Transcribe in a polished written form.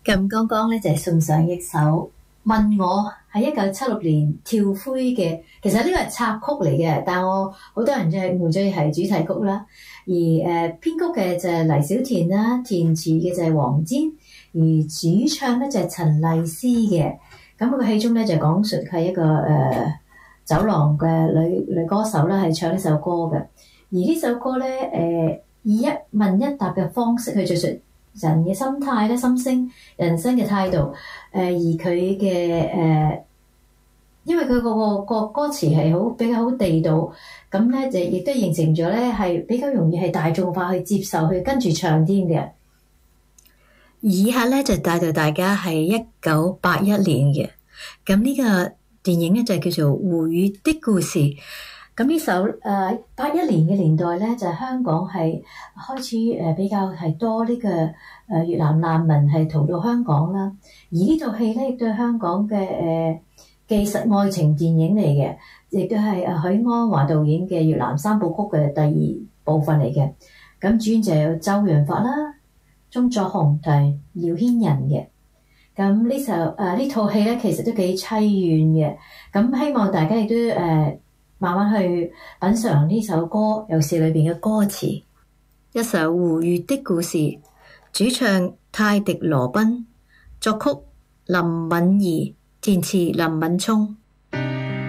咁剛剛咧就係送上一首問我喺1976年跳灰嘅，其實呢個係插曲嚟嘅，但我好多人就係誤咗係主題曲啦。而編曲嘅就係黎小田啦，填詞嘅就係黃霑，而主唱咧就係陳麗斯嘅。咁佢個戲中咧就講述係一個走廊嘅女歌手啦，係唱呢首歌嘅。而呢首歌咧以一問一答嘅方式去敘述人嘅心態咧、心聲、人生嘅態度。而佢嘅因為佢個歌詞係比較好地道，咁咧就亦都形成咗咧係比較容易係大眾化去接受，去跟住唱添嘅。以下咧就帶到大家係1981年嘅，咁呢個電影咧就叫做《胡宇的故事》。咁呢首81年嘅年代咧，就係香港係開始比較係多呢個越南難民係逃到香港啦。而呢套戲咧亦都係香港嘅紀實愛情電影嚟嘅，亦都係許鞍華導演嘅越南三部曲嘅第二部分嚟嘅。咁主演就有周潤發啦、鍾作雄同廖軒仁嘅。咁呢套戲咧其實都幾淒怨嘅。咁希望大家亦都慢慢去品嚐呢首歌，尤其是裏邊嘅歌詞。一首胡越的故事，主唱泰迪羅賓，作曲林敏怡，填詞林敏聰。